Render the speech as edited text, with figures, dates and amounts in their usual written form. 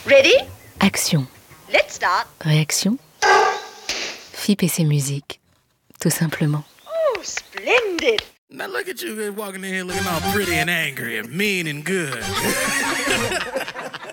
Ready? Action. Let's start. Réaction. FIP et ses musiques, tout simplement. Oh, splendid. Now look at you walking in here looking all pretty and angry and mean and good.